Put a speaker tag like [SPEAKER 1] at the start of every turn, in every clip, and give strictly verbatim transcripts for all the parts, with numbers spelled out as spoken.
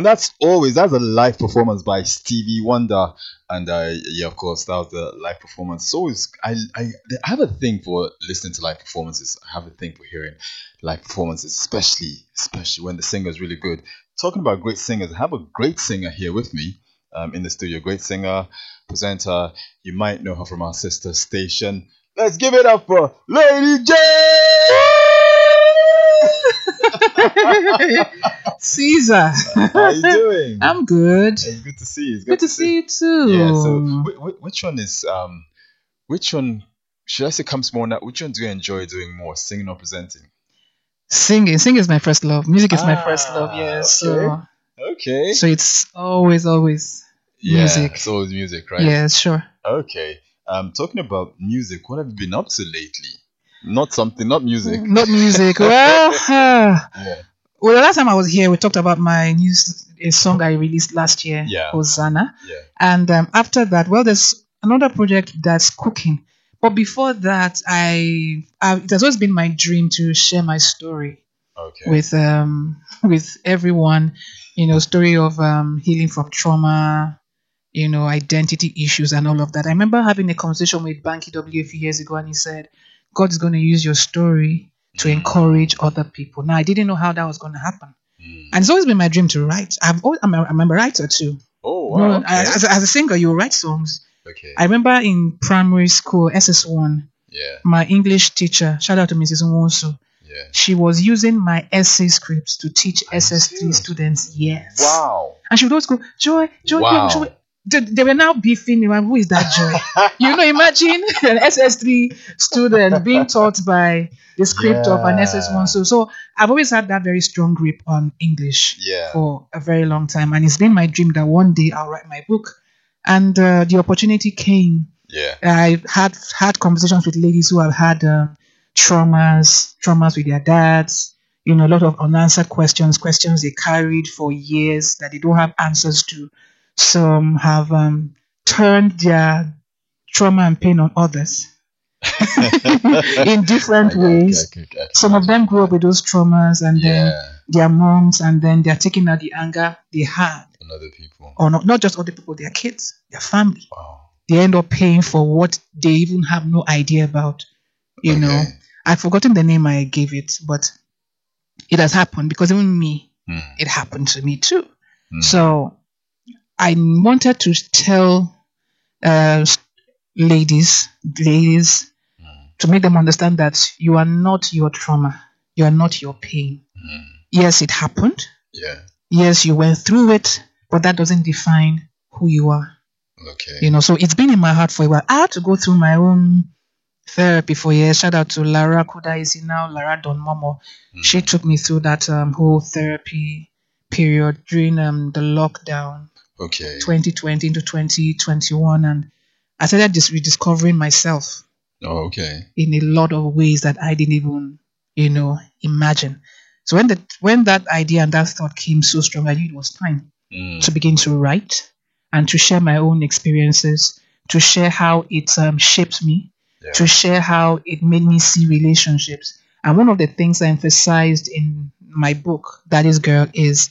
[SPEAKER 1] And that's always that's a live performance by Stevie Wonder, and uh, yeah, of course, that was the live performance. So it's, I I I have a thing for listening to live performances. I have a thing for hearing live performances, especially especially when the singer is really good. Talking about great singers, I have a great singer here with me um, in the studio. Great singer, presenter. You might know her from our sister station. Let's give it up for Lady J.
[SPEAKER 2] Caesar.
[SPEAKER 1] How you doing?
[SPEAKER 2] I'm good.
[SPEAKER 1] It's good to see you. It's
[SPEAKER 2] Good to see you too.
[SPEAKER 1] Yeah. So, wh- wh- which one is um, which one should I say comes more now? Which one do you enjoy doing more, singing or presenting?
[SPEAKER 2] Singing. Singing is my first love. Music is my first love.
[SPEAKER 1] Ah,
[SPEAKER 2] Yeah.
[SPEAKER 1] okay.
[SPEAKER 2] So,
[SPEAKER 1] Okay.
[SPEAKER 2] so it's always, always
[SPEAKER 1] Yeah.
[SPEAKER 2] music.
[SPEAKER 1] It's always music, right?
[SPEAKER 2] Yeah, sure.
[SPEAKER 1] Okay. Um, talking about music, what have you been up to lately? Not something, not music.
[SPEAKER 2] Not music. Well, uh,
[SPEAKER 1] Yeah.
[SPEAKER 2] well, the last time I was here, we talked about my new s- a song I released last year,
[SPEAKER 1] Yeah.
[SPEAKER 2] Hosanna.
[SPEAKER 1] Yeah.
[SPEAKER 2] And um, after that, well, there's another project that's cooking. But before that, I, I it has always been my dream to share my story
[SPEAKER 1] Okay.
[SPEAKER 2] with um with everyone. You know, story of um healing from trauma, you know, identity issues and all of that. I remember having a conversation with Banky W a few years ago, and he said, God is going to use your story to
[SPEAKER 1] Mm.
[SPEAKER 2] encourage other people. Now, I didn't know how that was going to happen.
[SPEAKER 1] Mm.
[SPEAKER 2] And it's always been my dream to write. I've always, I'm, a, I'm a writer too.
[SPEAKER 1] Oh
[SPEAKER 2] You know,
[SPEAKER 1] wow. Okay.
[SPEAKER 2] as, as a singer, you write songs.
[SPEAKER 1] Okay.
[SPEAKER 2] I remember in primary school, S S one,
[SPEAKER 1] Yeah.
[SPEAKER 2] my English teacher, shout out to Missus Nwosu,
[SPEAKER 1] Yeah.
[SPEAKER 2] she was using my essay scripts to teach
[SPEAKER 1] Are you
[SPEAKER 2] S S three
[SPEAKER 1] serious?
[SPEAKER 2] students. Yes.
[SPEAKER 1] Wow.
[SPEAKER 2] And she would always go, Joy, Joy,
[SPEAKER 1] Wow.
[SPEAKER 2] Joy. They, they were now beefing me. Who is that Joy? You know, imagine an S S three student being taught by the script of an S S one.
[SPEAKER 1] Yeah.
[SPEAKER 2] So, so I've always had that very strong grip on English
[SPEAKER 1] Yeah.
[SPEAKER 2] for a very long time. And it's been my dream that one day I'll write my book. And uh, the opportunity came.
[SPEAKER 1] Yeah.
[SPEAKER 2] I've had had conversations with ladies who have had um, traumas, traumas with their dads, you know, a lot of unanswered questions, questions they carried for years that they don't have answers to. Some have um, turned their trauma and pain on others in different
[SPEAKER 1] I- I-
[SPEAKER 2] ways.
[SPEAKER 1] I- I- I can
[SPEAKER 2] Some of them grew up with those traumas, and then
[SPEAKER 1] Yeah.
[SPEAKER 2] their moms, and then they're taking out the anger they had,
[SPEAKER 1] On other people.
[SPEAKER 2] or not, not just other people, their kids, their family.
[SPEAKER 1] Wow.
[SPEAKER 2] They end up paying for what they even have no idea about. You know,
[SPEAKER 1] Okay.
[SPEAKER 2] I've forgotten the name I gave it, but it has happened because even me,
[SPEAKER 1] Hmm.
[SPEAKER 2] it happened to me too.
[SPEAKER 1] Hmm.
[SPEAKER 2] So I wanted to tell uh, ladies, ladies,
[SPEAKER 1] Hmm.
[SPEAKER 2] to make them understand that you are not your trauma, you are not your pain.
[SPEAKER 1] Hmm.
[SPEAKER 2] Yes, it happened.
[SPEAKER 1] Yeah.
[SPEAKER 2] Yes, you went through it, but that doesn't define who you are.
[SPEAKER 1] Okay.
[SPEAKER 2] You know, so it's been in my heart for a while. I had to go through my own therapy for years. Shout out to Lara Kuda is now Lara Don Momo.
[SPEAKER 1] Hmm.
[SPEAKER 2] She took me through that um, whole therapy period during um, the lockdown
[SPEAKER 1] Okay.
[SPEAKER 2] twenty twenty into twenty twenty-one, and I started just rediscovering myself
[SPEAKER 1] Oh, okay.
[SPEAKER 2] in a lot of ways that I didn't even, you know, imagine. So when the when that idea and that thought came so strong, I knew it was time
[SPEAKER 1] Hmm.
[SPEAKER 2] to begin to write and to share my own experiences, to share how it um, shaped me,
[SPEAKER 1] Yeah.
[SPEAKER 2] to share how it made me see relationships. And one of the things I emphasized in my book, That Is Girl, is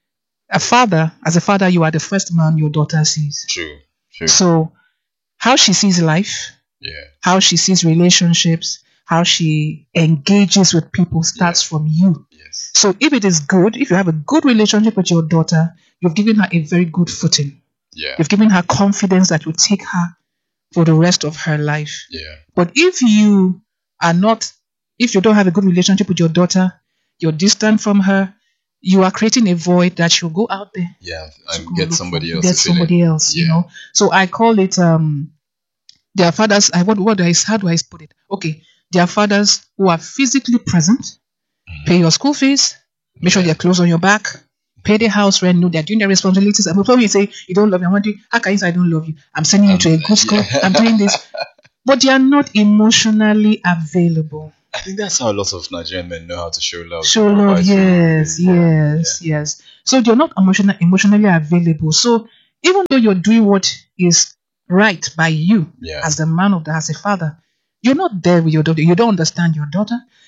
[SPEAKER 2] a father, as a father, you are the first man your daughter sees.
[SPEAKER 1] True. True.
[SPEAKER 2] So how she sees life,
[SPEAKER 1] Yeah.
[SPEAKER 2] how she sees relationships, how she engages with people starts from you.
[SPEAKER 1] Yes.
[SPEAKER 2] So if it is good, if you have a good relationship with your daughter, you've given her a very good footing.
[SPEAKER 1] Yeah.
[SPEAKER 2] You've given her confidence that will take her for the rest of her life.
[SPEAKER 1] Yeah.
[SPEAKER 2] But if you are not, if you don't have a good relationship with your daughter, you're distant from her, you are creating a void that she'll go out there
[SPEAKER 1] Yeah.
[SPEAKER 2] to
[SPEAKER 1] And
[SPEAKER 2] go
[SPEAKER 1] get
[SPEAKER 2] look
[SPEAKER 1] somebody
[SPEAKER 2] for,
[SPEAKER 1] else.
[SPEAKER 2] get
[SPEAKER 1] to fill
[SPEAKER 2] somebody
[SPEAKER 1] in.
[SPEAKER 2] else, you
[SPEAKER 1] Yeah.
[SPEAKER 2] know. So I call it um their fathers. I what what do I how do I put it? Okay, their fathers who are physically present, pay your school fees, make sure
[SPEAKER 1] Yeah.
[SPEAKER 2] they're clothes on your back, pay the house rent, know they're doing their responsibilities. And before you say you don't love me, I want you, how can you say I don't love you? I'm sending you
[SPEAKER 1] Um,
[SPEAKER 2] to a good school,
[SPEAKER 1] yeah.
[SPEAKER 2] I'm doing this. But they are not emotionally available.
[SPEAKER 1] I think that's how a lot of Nigerian men know how to show love.
[SPEAKER 2] Show love,
[SPEAKER 1] Right?
[SPEAKER 2] yes,
[SPEAKER 1] Yeah.
[SPEAKER 2] yes, yes. So they're not emotional, emotionally available. So even though you're doing what is right by you
[SPEAKER 1] Yeah.
[SPEAKER 2] as the man of the as a father, you're not there with your daughter. You don't understand your daughter.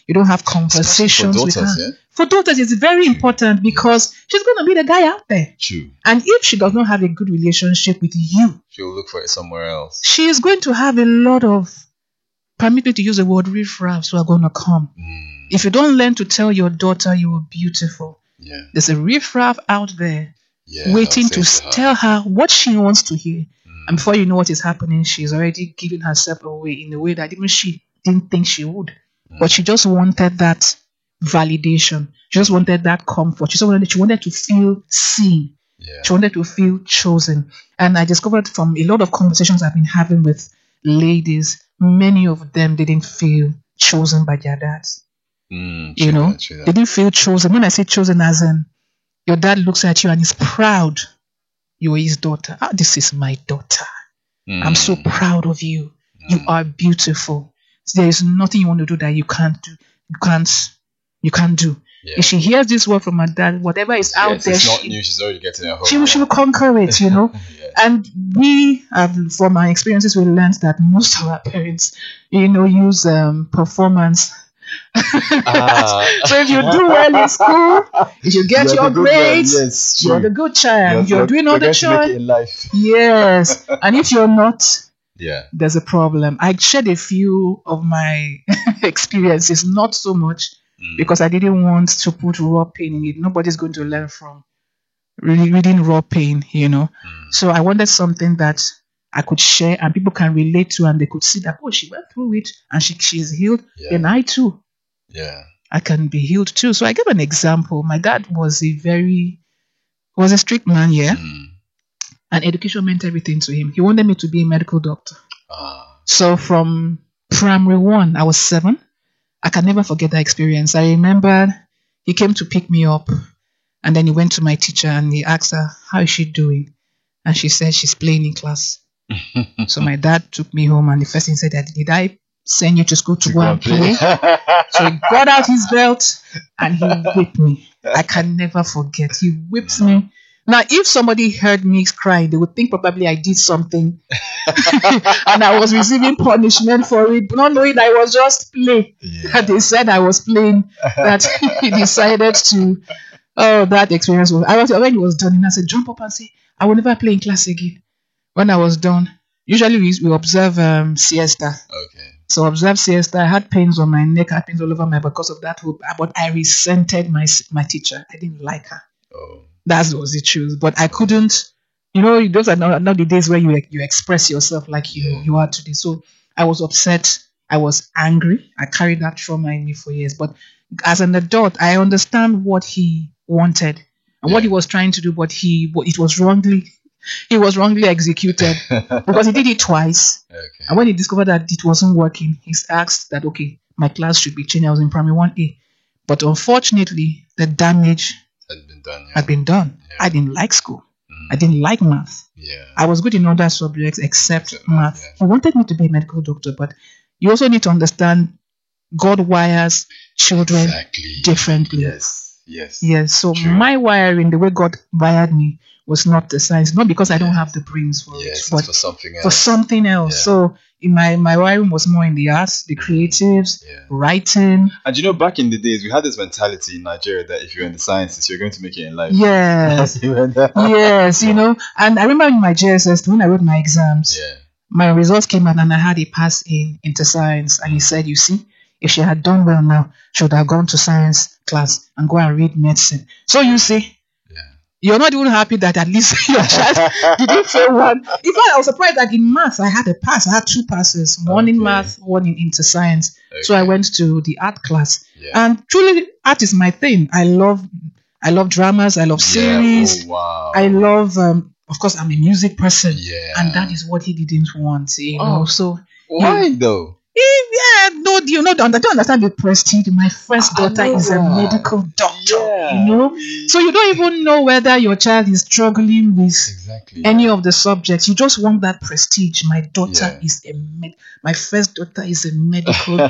[SPEAKER 2] You don't have
[SPEAKER 1] Especially for
[SPEAKER 2] conversations with her.
[SPEAKER 1] daughters, yeah?
[SPEAKER 2] For daughters, it's very important because she's going to be the guy out there.
[SPEAKER 1] True.
[SPEAKER 2] And if she does not have a good relationship with you,
[SPEAKER 1] She'll look for it somewhere else.
[SPEAKER 2] she is going to have a lot of, permit me to use the word, riffraffs who are going to come.
[SPEAKER 1] Mm,
[SPEAKER 2] If you don't learn to tell your daughter you are beautiful,
[SPEAKER 1] yeah.
[SPEAKER 2] there's a riffraff out there
[SPEAKER 1] Yeah.
[SPEAKER 2] waiting
[SPEAKER 1] I'll
[SPEAKER 2] to
[SPEAKER 1] say her.
[SPEAKER 2] tell her what she wants to hear.
[SPEAKER 1] Mm,
[SPEAKER 2] And before you know what is happening, she's already giving herself away in a way that even she didn't think she would.
[SPEAKER 1] mm,
[SPEAKER 2] But she just wanted that validation. She just wanted that comfort. She just wanted, she wanted to feel seen.
[SPEAKER 1] yeah.
[SPEAKER 2] She wanted to feel chosen. And I discovered from a lot of conversations I've been having with ladies, many of them didn't feel chosen by their dads.
[SPEAKER 1] Mm,
[SPEAKER 2] You
[SPEAKER 1] true
[SPEAKER 2] know,
[SPEAKER 1] that, true that.
[SPEAKER 2] they didn't feel chosen. When I say chosen, as in your dad looks at you and is proud you are his daughter. Ah, this is my daughter. I'm so
[SPEAKER 1] Mm,
[SPEAKER 2] proud of you. You
[SPEAKER 1] mm,
[SPEAKER 2] are beautiful. There is nothing you want to do that you can't do. You can't. You can't do.
[SPEAKER 1] yeah.
[SPEAKER 2] If she hears this word from her dad, whatever is out
[SPEAKER 1] Yes,
[SPEAKER 2] there,
[SPEAKER 1] it's not
[SPEAKER 2] she,
[SPEAKER 1] new. She's already getting it home.
[SPEAKER 2] she will she will conquer it. You know.
[SPEAKER 1] yeah.
[SPEAKER 2] And we have, from our experiences, we learned that most of our parents, you know, use um, performance.
[SPEAKER 1] Ah.
[SPEAKER 2] So if you do well in school, if you get
[SPEAKER 1] You're
[SPEAKER 2] your
[SPEAKER 1] the good girl,
[SPEAKER 2] grades,
[SPEAKER 1] yes,
[SPEAKER 2] you're
[SPEAKER 1] true.
[SPEAKER 2] the good child. You're,
[SPEAKER 1] You're-
[SPEAKER 2] doing all
[SPEAKER 1] you're
[SPEAKER 2] the
[SPEAKER 1] going to make it
[SPEAKER 2] chores.
[SPEAKER 1] in life.
[SPEAKER 2] Yes. And if you're not,
[SPEAKER 1] Yeah.
[SPEAKER 2] there's a problem. I shared a few of my experiences, not so much
[SPEAKER 1] Mm,
[SPEAKER 2] because I didn't want to put raw pain in it. Nobody's going to learn from really reading raw pain, you know.
[SPEAKER 1] mm,
[SPEAKER 2] So I wanted something that I could share and people can relate to, and they could see that, oh, she went through it and she she's healed.
[SPEAKER 1] yeah.
[SPEAKER 2] Then I too,
[SPEAKER 1] Yeah.
[SPEAKER 2] I can be healed too. So I gave an example. My dad was a very was a strict man, yeah,
[SPEAKER 1] Mm,
[SPEAKER 2] and education meant everything to him. He wanted me to be a medical doctor.
[SPEAKER 1] ah.
[SPEAKER 2] So from primary one, I was seven. I can never forget that experience. I remember he came to pick me up, and then he went to my teacher and he asked her, how is she doing? And she said she's playing in class. So my dad took me home, and the first thing he said, that, did I send you to school to go and play? So he got out his belt and he whipped me. I can never forget. He whipped me. Now, if somebody heard me crying, they would think probably I did something and I was receiving punishment for it, not knowing I was just playing.
[SPEAKER 1] Yeah.
[SPEAKER 2] They said I was playing, that he decided to. Oh, that experience was. I was when he was done, and I said, jump up and say, I will never play in class again. When I was done, usually we, we observe um, siesta.
[SPEAKER 1] Okay.
[SPEAKER 2] So observe siesta. I had pains on my neck, I had pains all over my because of that. But I resented my my teacher. I didn't like her.
[SPEAKER 1] Oh.
[SPEAKER 2] That was the truth. But I couldn't. You know, those are not, not the days where you you express yourself like you
[SPEAKER 1] Yeah.
[SPEAKER 2] you are today. So I was upset. I was angry. I carried that trauma in me for years. But as an adult, I understand what he wanted and what he
[SPEAKER 1] Yeah.
[SPEAKER 2] was trying to do. But he it was wrongly he was wrongly executed because he did it twice.
[SPEAKER 1] Okay.
[SPEAKER 2] And when he discovered that it wasn't working, he asked that, okay, my class should be changed. I was in primary one A. But unfortunately, the damage
[SPEAKER 1] Had been done. Yeah.
[SPEAKER 2] had been done.
[SPEAKER 1] Yeah.
[SPEAKER 2] I didn't like school.
[SPEAKER 1] Mm,
[SPEAKER 2] I didn't like math.
[SPEAKER 1] yeah.
[SPEAKER 2] I was good in other subjects except
[SPEAKER 1] Except math,
[SPEAKER 2] math.
[SPEAKER 1] yeah.
[SPEAKER 2] He wanted me to be a medical doctor, but you also need to understand God wires children
[SPEAKER 1] Exactly.
[SPEAKER 2] differently.
[SPEAKER 1] Yes. Yes.
[SPEAKER 2] Yes, so
[SPEAKER 1] True.
[SPEAKER 2] my wiring, the way God wired me, was not the science. Not because I don't
[SPEAKER 1] Yes.
[SPEAKER 2] have the brains for
[SPEAKER 1] Yes.
[SPEAKER 2] it,
[SPEAKER 1] It's
[SPEAKER 2] but
[SPEAKER 1] for something else.
[SPEAKER 2] for something else.
[SPEAKER 1] Yeah.
[SPEAKER 2] So in my my wiring was more in the arts, the creatives,
[SPEAKER 1] Yeah.
[SPEAKER 2] writing.
[SPEAKER 1] And you know, back in the days, we had this mentality in Nigeria that if you're in the sciences, you're going to make it in life.
[SPEAKER 2] Yes, yes, you know. And I remember in my J S S when I wrote my exams,
[SPEAKER 1] Yeah.
[SPEAKER 2] my results came out and I had a pass in into science. And he said, you see, if she had done well now, she would have gone to science class and go and read medicine. So you see,
[SPEAKER 1] Yeah.
[SPEAKER 2] you're not even happy that at least your child didn't fail one. In fact, I was surprised that in math I had a pass. I had two passes, one in
[SPEAKER 1] Okay.
[SPEAKER 2] math, one in into science. So I
[SPEAKER 1] Okay.
[SPEAKER 2] went to the art class.
[SPEAKER 1] Yeah.
[SPEAKER 2] And truly, art is my thing. I love, I love dramas. I love series.
[SPEAKER 1] Yeah. Oh, wow.
[SPEAKER 2] I love, um, of course, I'm a music person,
[SPEAKER 1] Yeah.
[SPEAKER 2] and that is what he didn't want. You know,
[SPEAKER 1] Oh.
[SPEAKER 2] so
[SPEAKER 1] Why though?
[SPEAKER 2] eh, yeah, no, you know, I don't understand the prestige. My first
[SPEAKER 1] I
[SPEAKER 2] daughter
[SPEAKER 1] know
[SPEAKER 2] is a
[SPEAKER 1] that.
[SPEAKER 2] medical doctor.
[SPEAKER 1] Yeah.
[SPEAKER 2] You know, so you don't even know whether your child is struggling with
[SPEAKER 1] Exactly.
[SPEAKER 2] any of the subjects. You just want that prestige. My daughter
[SPEAKER 1] Yeah.
[SPEAKER 2] is a med- my first daughter is a medical.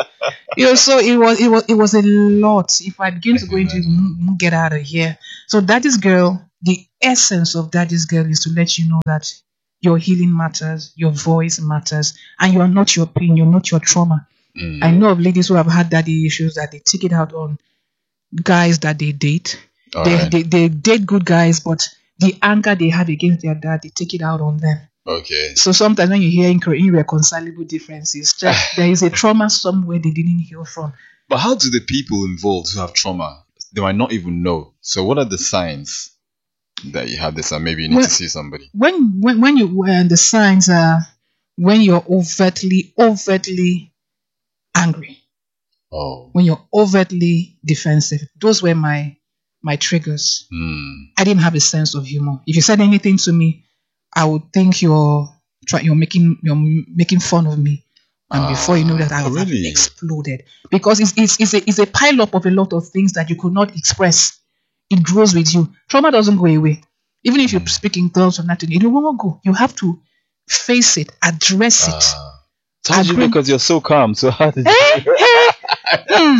[SPEAKER 2] You know, so it was it was it was a lot. If I begin
[SPEAKER 1] I
[SPEAKER 2] to
[SPEAKER 1] can
[SPEAKER 2] go into
[SPEAKER 1] imagine.
[SPEAKER 2] mm, mm, get out of here. So Daddy's Girl, the essence of Daddy's Girl is to let you know that your healing matters, your voice matters, and you're not your pain, you're not your trauma.
[SPEAKER 1] Mm.
[SPEAKER 2] I know of ladies who have had daddy issues that they take it out on guys that they date.
[SPEAKER 1] All
[SPEAKER 2] They,
[SPEAKER 1] right.
[SPEAKER 2] they they date good guys, but the anger they have against their dad, they take it out on them.
[SPEAKER 1] Okay.
[SPEAKER 2] So sometimes when you hear incre- irreconcilable differences, check, there is a trauma somewhere they didn't heal from.
[SPEAKER 1] But how do the people involved who have trauma, they might not even know? So what are the signs that you have this, and maybe you need
[SPEAKER 2] Well,
[SPEAKER 1] to see somebody?
[SPEAKER 2] When when when you when the signs are when you're overtly overtly angry,
[SPEAKER 1] Oh.
[SPEAKER 2] when you're overtly defensive, those were my my triggers.
[SPEAKER 1] Hmm.
[SPEAKER 2] I didn't have a sense of humor. If you said anything to me, I would think you're try, you're making you're making fun of me, and
[SPEAKER 1] Ah,
[SPEAKER 2] before you know that, I would have
[SPEAKER 1] really?
[SPEAKER 2] exploded because it's it's it's a it's a pile up of a lot of things that you could not express. It grows with you. Trauma doesn't go away. Even if you
[SPEAKER 1] Mm.
[SPEAKER 2] speak in terms of nothing, it won't go. You have to face it, address it.
[SPEAKER 1] Ah. Told you
[SPEAKER 2] Agree.
[SPEAKER 1] because you're so calm. So how did
[SPEAKER 2] Eh,
[SPEAKER 1] you?
[SPEAKER 2] eh, hmm,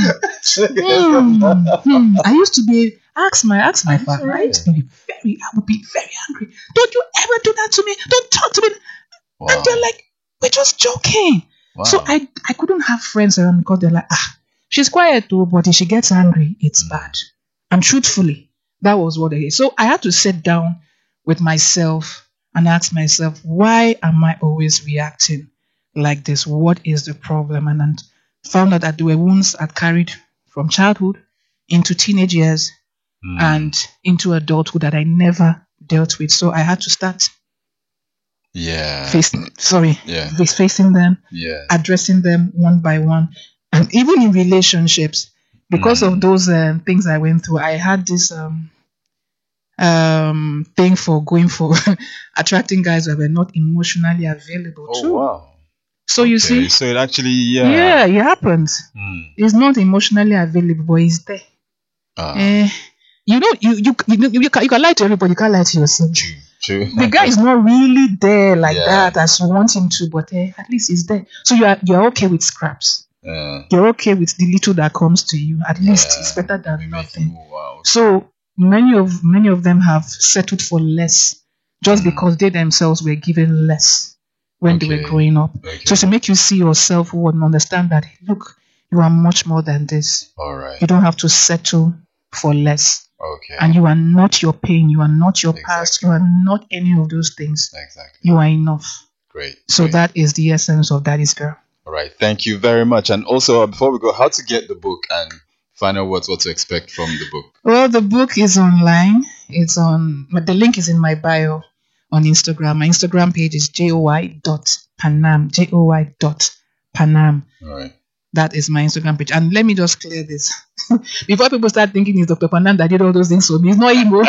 [SPEAKER 2] hmm, hmm. I used to be ask my ask my father. I used to be very. I would be very angry. Don't you ever do that to me? Don't talk to me.
[SPEAKER 1] Wow.
[SPEAKER 2] And they're like, we're just joking.
[SPEAKER 1] Wow.
[SPEAKER 2] So I I couldn't have friends around because they're like, ah, she's quiet too, but if she gets angry, it's
[SPEAKER 1] Mm.
[SPEAKER 2] bad. And truthfully, that was what it is. So I had to sit down with myself and ask myself, why am I always reacting like this? What is the problem? And, and found out that there were wounds I'd carried from childhood into teenage years
[SPEAKER 1] Hmm.
[SPEAKER 2] and into adulthood that I never dealt with. So I had to start
[SPEAKER 1] Yeah.
[SPEAKER 2] facing, sorry,
[SPEAKER 1] Yeah.
[SPEAKER 2] face- facing them,
[SPEAKER 1] Yeah.
[SPEAKER 2] addressing them one by one, and even in relationships, because
[SPEAKER 1] Mm.
[SPEAKER 2] of those um, things I went through, I had this um um thing for going for attracting guys that were not emotionally available
[SPEAKER 1] Oh
[SPEAKER 2] too.
[SPEAKER 1] wow.
[SPEAKER 2] So you
[SPEAKER 1] Okay,
[SPEAKER 2] see,
[SPEAKER 1] so it actually yeah.
[SPEAKER 2] yeah, it happens.
[SPEAKER 1] Hmm.
[SPEAKER 2] It's not emotionally available, but it's there.
[SPEAKER 1] Ah.
[SPEAKER 2] Eh, you know, you you you, you, can, you can lie to everybody, you can't lie to yourself.
[SPEAKER 1] True. True.
[SPEAKER 2] The guy is not really there like
[SPEAKER 1] Yeah.
[SPEAKER 2] that as you want him to, but eh, at least he's there. So you are you're okay with scraps.
[SPEAKER 1] Uh,
[SPEAKER 2] You're okay with the little that comes to you. At least
[SPEAKER 1] Yeah.
[SPEAKER 2] it's better than
[SPEAKER 1] maybe
[SPEAKER 2] nothing.
[SPEAKER 1] more, wow.
[SPEAKER 2] So many of many of them have settled for less just
[SPEAKER 1] Mm.
[SPEAKER 2] because they themselves were given less when they
[SPEAKER 1] Okay.
[SPEAKER 2] were growing up.
[SPEAKER 1] Okay.
[SPEAKER 2] So to make you see yourself worth and understand that look, you are much more than this.
[SPEAKER 1] All right.
[SPEAKER 2] You don't have to settle for less.
[SPEAKER 1] Okay.
[SPEAKER 2] And you are not your pain, you are not your past,
[SPEAKER 1] Exactly.
[SPEAKER 2] you are not any of those things.
[SPEAKER 1] Exactly.
[SPEAKER 2] You are enough.
[SPEAKER 1] Great.
[SPEAKER 2] So
[SPEAKER 1] great.
[SPEAKER 2] that is the essence of Daddy's Girl.
[SPEAKER 1] All right. Thank you very much. And also, uh, before we go, how to get the book and find out what what to expect from the book.
[SPEAKER 2] Well, the book is online. It's on, the link is in my bio on Instagram. My Instagram page is joy dot panam, joy dot panam.
[SPEAKER 1] All right.
[SPEAKER 2] That is my Instagram page. And let me just clear this. Before people start thinking it's Doctor Panam that did all those things for me, it's not him.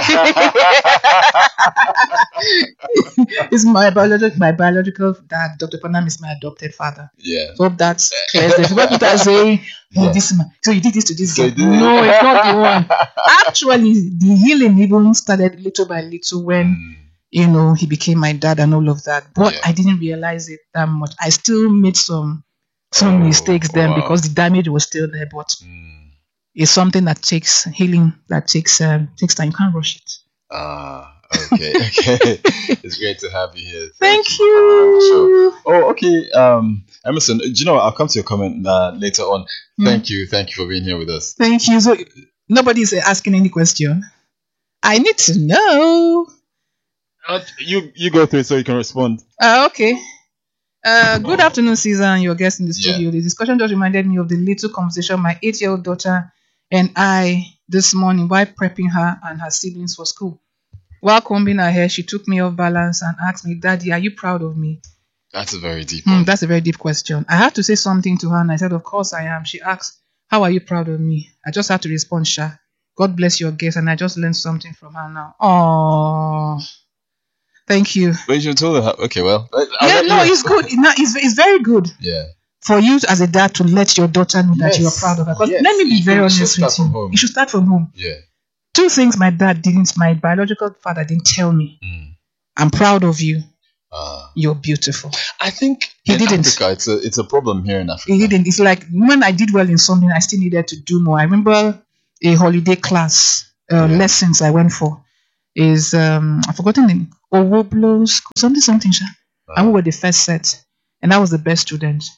[SPEAKER 2] It's my biological, my biological dad. Doctor Panam is my adopted father.
[SPEAKER 1] Yeah.
[SPEAKER 2] Hope that's clear. If people are saying, oh,
[SPEAKER 1] Yeah.
[SPEAKER 2] this man, so you did this to this
[SPEAKER 1] So
[SPEAKER 2] guy.
[SPEAKER 1] you did-
[SPEAKER 2] No, it's not the one. Actually, the healing even started little by little when,
[SPEAKER 1] Mm.
[SPEAKER 2] you know, he became my dad and all of that. But
[SPEAKER 1] Yeah.
[SPEAKER 2] I didn't realize it that much. I still made some some
[SPEAKER 1] Oh,
[SPEAKER 2] mistakes then
[SPEAKER 1] wow.
[SPEAKER 2] because the damage was still there. But
[SPEAKER 1] Mm.
[SPEAKER 2] it's something that takes healing, that takes um, takes time. You can't rush it.
[SPEAKER 1] Ah. Okay. Okay. It's great to have you here.
[SPEAKER 2] Thank
[SPEAKER 1] for coming on the show.
[SPEAKER 2] you.
[SPEAKER 1] Oh, okay. Um, Emerson, do you know what? I'll come to your comment uh, later on.
[SPEAKER 2] Hmm.
[SPEAKER 1] Thank you. Thank you for being here with us.
[SPEAKER 2] Thank you. So nobody's asking any question. I need to know.
[SPEAKER 1] Uh, you you go through it so you can respond.
[SPEAKER 2] Uh, okay. Uh, good afternoon, Caesar, and your guest in the
[SPEAKER 1] Yeah.
[SPEAKER 2] studio. The discussion just reminded me of the little conversation my eight-year-old daughter and I this morning while prepping her and her siblings for school. While combing her hair, she took me off balance and asked me, "Daddy, are you proud of me?"
[SPEAKER 1] That's a very deep
[SPEAKER 2] Hmm,
[SPEAKER 1] one.
[SPEAKER 2] that's a very deep question. I had to say something to her, and I said, "Of course I am." She asked, "How are you proud of me?" I just had to respond, "Sha, God bless your guest," and I just learned something from her now. Oh, thank you.
[SPEAKER 1] But you should have told her. Okay, well. I'll
[SPEAKER 2] Yeah,
[SPEAKER 1] let
[SPEAKER 2] no,
[SPEAKER 1] you-
[SPEAKER 2] it's good. No, it's, it's very good
[SPEAKER 1] Yeah.
[SPEAKER 2] for you as a dad to let your daughter know that
[SPEAKER 1] Yes,
[SPEAKER 2] you are proud of her. Because
[SPEAKER 1] yes,
[SPEAKER 2] let me be
[SPEAKER 1] it-
[SPEAKER 2] very
[SPEAKER 1] it should
[SPEAKER 2] honest
[SPEAKER 1] start
[SPEAKER 2] with
[SPEAKER 1] from
[SPEAKER 2] you.
[SPEAKER 1] home.
[SPEAKER 2] You should start from home.
[SPEAKER 1] Yeah.
[SPEAKER 2] Two things my dad didn't, my biological father didn't tell me.
[SPEAKER 1] Mm.
[SPEAKER 2] I'm proud of you.
[SPEAKER 1] Ah.
[SPEAKER 2] You're beautiful.
[SPEAKER 1] I think
[SPEAKER 2] He
[SPEAKER 1] in
[SPEAKER 2] didn't.
[SPEAKER 1] Africa, it's a it's a problem here in Africa.
[SPEAKER 2] He didn't. It's like when I did well in something, I still needed to do more. I remember a holiday class uh,
[SPEAKER 1] Yeah.
[SPEAKER 2] lessons I went for is um I've forgotten the name. Owoblos, something something. Sha. And we
[SPEAKER 1] Ah.
[SPEAKER 2] were the first set, and I was the best student.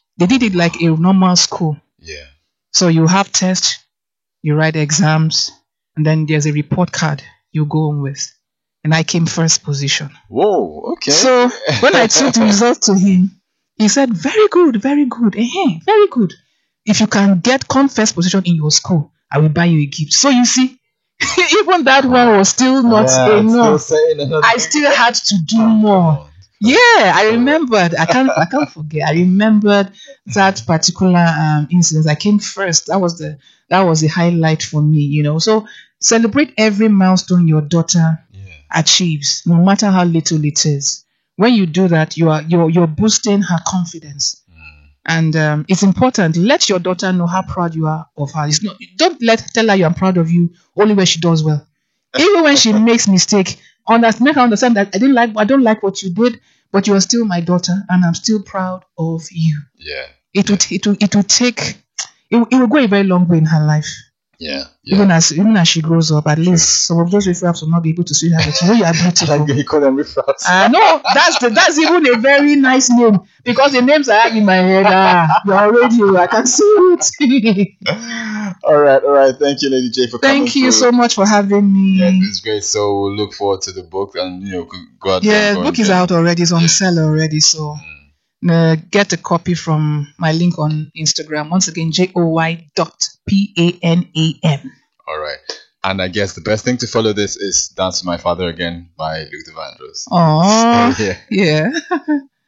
[SPEAKER 2] They did it like a normal school.
[SPEAKER 1] Yeah.
[SPEAKER 2] So you have tests, you write exams, and then there's a report card you go on with. And I came first position.
[SPEAKER 1] Whoa. Okay.
[SPEAKER 2] So when I took the results to him, he said, very good, very good, eh, very good. If you can get come first position in your school, I will buy you a gift. So you see, even that one was still not
[SPEAKER 1] Yeah,
[SPEAKER 2] enough.
[SPEAKER 1] still saying another
[SPEAKER 2] I
[SPEAKER 1] thing.
[SPEAKER 2] still had to do
[SPEAKER 1] Oh, come
[SPEAKER 2] more.
[SPEAKER 1] on.
[SPEAKER 2] Yeah, I remembered. I can't. I can't forget. I remembered that particular um, incident. I came first. That was the. That was the highlight for me. You know. So celebrate every milestone your daughter
[SPEAKER 1] Yeah.
[SPEAKER 2] achieves, no matter how little it is. When you do that, you are you're you're boosting her confidence,
[SPEAKER 1] Mm.
[SPEAKER 2] and um, it's important. Let your daughter know how proud you are of her. It's not. Don't let tell her I'm proud of you only when she does well. Even when she makes mistake, understand, make her understand that I didn't like. I don't like what you did, but you are still my daughter, and I'm still proud of you.
[SPEAKER 1] Yeah.
[SPEAKER 2] It would it will it will take. It, will- it will go a very long way in her life.
[SPEAKER 1] Yeah. Yeah.
[SPEAKER 2] Even as even as she grows up, at least some of those riffraffs will not be able to see her. But you know you are beautiful.
[SPEAKER 1] Like you call them riffraffs.
[SPEAKER 2] Uh, no, that's the, that's even a very nice name because the names I have in my head. Ah, you're already, I can see it.
[SPEAKER 1] all right. All right. Thank you, Lady J, for coming.
[SPEAKER 2] Thank you
[SPEAKER 1] through.
[SPEAKER 2] so much for having me.
[SPEAKER 1] Yeah,
[SPEAKER 2] Yeah,
[SPEAKER 1] it's great. So we'll look forward to the book and you know go out.
[SPEAKER 2] the
[SPEAKER 1] there and go
[SPEAKER 2] book
[SPEAKER 1] and
[SPEAKER 2] is
[SPEAKER 1] get
[SPEAKER 2] out
[SPEAKER 1] it.
[SPEAKER 2] already. It's on sale already. So uh, get a copy from my link on Instagram. Once again, J O Y dot P A N A M.
[SPEAKER 1] All right. And I guess the best thing to follow this is Dance with My Father Again by Luther Vandross.
[SPEAKER 2] Oh,
[SPEAKER 1] Yeah.
[SPEAKER 2] yeah.